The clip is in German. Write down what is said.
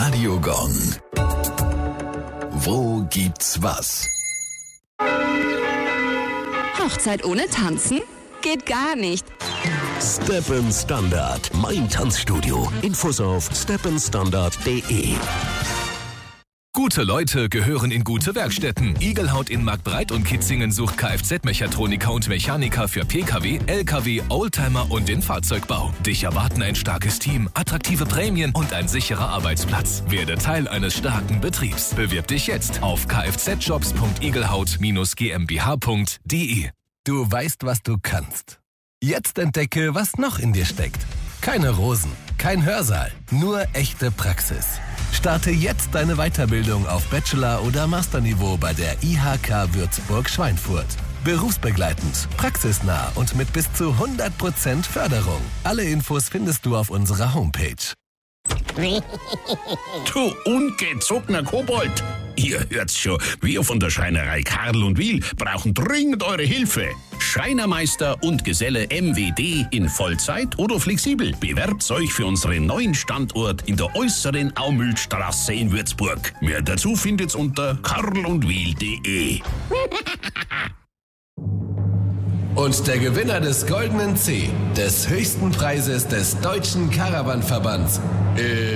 Radio Gong. Wo gibt's was? Hochzeit ohne Tanzen? Geht gar nicht. Step'n Standard, mein Tanzstudio. Infos auf stepnstandard.de. Gute Leute gehören in gute Werkstätten. Igelhaut in Marktbreit und Kitzingen sucht Kfz-Mechatroniker und Mechaniker für Pkw, Lkw, Oldtimer und den Fahrzeugbau. Dich erwarten ein starkes Team, attraktive Prämien und ein sicherer Arbeitsplatz. Werde Teil eines starken Betriebs. Bewirb dich jetzt auf kfzjobs.igelhaut-gmbh.de. Du weißt, was du kannst. Jetzt entdecke, was noch in dir steckt. Keine Rosen, kein Hörsaal, nur echte Praxis. Starte jetzt deine Weiterbildung auf Bachelor- oder Masterniveau bei der IHK Würzburg-Schweinfurt. Berufsbegleitend, praxisnah und mit bis zu 100% Förderung. Alle Infos findest du auf unserer Homepage. Du ungezogener Kobold! Ihr hört's schon, wir von der Schreinerei Karl und Wiel brauchen dringend eure Hilfe. Schreinermeister und Geselle MWD in Vollzeit oder flexibel. Bewerbt euch für unseren neuen Standort in der äußeren Aumühlstraße in Würzburg. Mehr dazu findet's unter karlundwiel.de. Und der Gewinner des Goldenen C, des höchsten Preises des Deutschen Caravan-Verbands,